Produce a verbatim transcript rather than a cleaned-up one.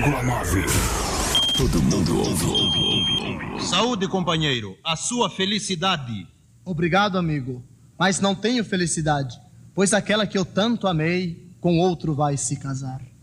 vírgula nove. Todo mundo ouve. Saúde, companheiro. A sua felicidade. Obrigado, amigo. Mas não tenho felicidade, pois aquela que eu tanto amei com outro vai se casar.